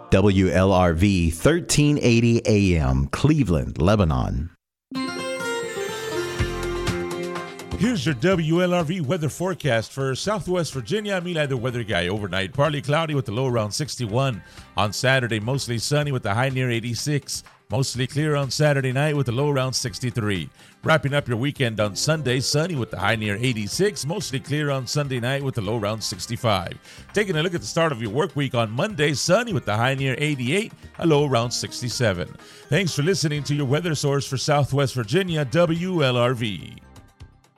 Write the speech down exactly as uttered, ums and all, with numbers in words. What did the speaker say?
W L R V thirteen eighty A M, Cleveland, Lebanon. Here's your W L R V weather forecast for Southwest Virginia. I'm Eli, the weather guy. Overnight, partly cloudy with the low around sixty-one. On Saturday, mostly sunny with the high near eighty-six. Mostly clear on Saturday night with the low around sixty-three. Wrapping up your weekend on Sunday, sunny with the high near eighty-six. Mostly clear on Sunday night with the low around sixty-five. Taking a look at the start of your work week on Monday, sunny with the high near eighty-eight, a low around sixty-seven. Thanks for listening to your weather source for Southwest Virginia, W L R V.